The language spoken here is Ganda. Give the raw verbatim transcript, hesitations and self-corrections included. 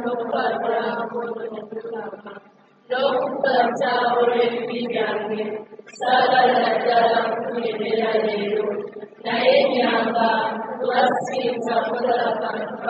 lupa lama. Lupa jauh lebih tinggi, segala dalam dunia itu. Naiknya apa? Tuhan cinta berlapan.